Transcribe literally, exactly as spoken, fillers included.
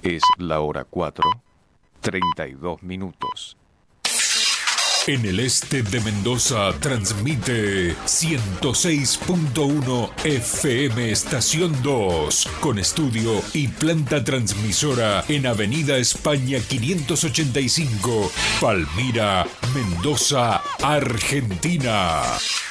Es la hora cuatro, treinta y dos minutos. En el este de Mendoza transmite ciento seis punto uno F M Estación dos, con estudio y planta transmisora en Avenida España quinientos ochenta y cinco, Palmira, Mendoza, Argentina.